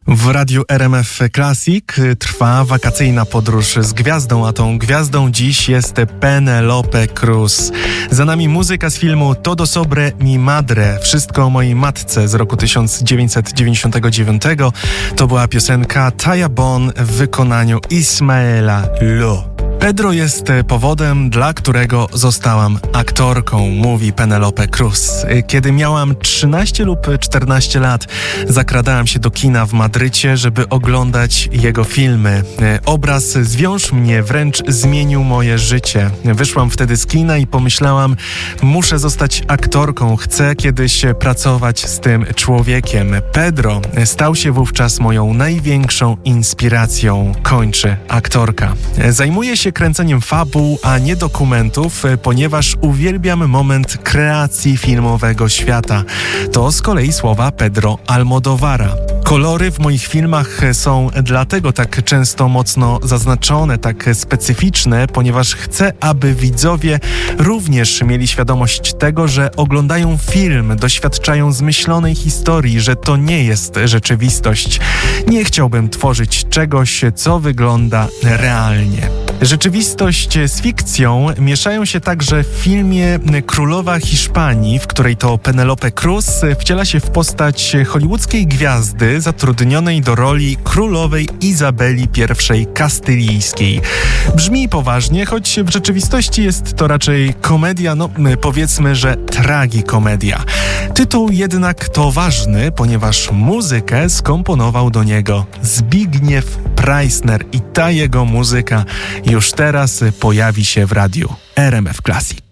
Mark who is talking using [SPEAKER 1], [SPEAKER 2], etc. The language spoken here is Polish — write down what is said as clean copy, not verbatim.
[SPEAKER 1] W radiu RMF Classic trwa wakacyjna podróż z gwiazdą, a tą gwiazdą dziś jest Penélope Cruz. Za nami muzyka z filmu Todo sobre mi madre, Wszystko o mojej matce z roku 1999. To była piosenka Taya Bon w wykonaniu Ismaela Lo. Pedro jest powodem, dla którego zostałam aktorką, mówi Penélope Cruz. Kiedy miałam 13 lub 14 lat, zakradałam się do kina w Madrycie, żeby oglądać jego filmy. Obraz Zwiąż mnie wręcz zmienił moje życie. Wyszłam wtedy z kina i pomyślałam, muszę zostać aktorką, chcę kiedyś pracować z tym człowiekiem. Pedro stał się wówczas moją największą inspiracją, kończy aktorka. Zajmuje się kręceniem fabuł, a nie dokumentów, ponieważ uwielbiam moment kreacji filmowego świata. To z kolei słowa Pedro Almodóvara. Kolory w moich filmach są dlatego tak często mocno zaznaczone, tak specyficzne, ponieważ chcę, aby widzowie również mieli świadomość tego, że oglądają film, doświadczają zmyślonej historii, że to nie jest rzeczywistość. Nie chciałbym tworzyć czegoś, co wygląda realnie. Rzeczywistość z fikcją mieszają się także w filmie Królowa Hiszpanii, w której to Penélope Cruz wciela się w postać hollywoodzkiej gwiazdy zatrudnionej do roli królowej Izabeli I Kastylijskiej. Brzmi poważnie, choć w rzeczywistości jest to raczej komedia, powiedzmy, że tragikomedia. Tytuł jednak to ważny, ponieważ muzykę skomponował do niego Zbigniew Preissner i ta jego muzyka już teraz pojawi się w radiu RMF Classic.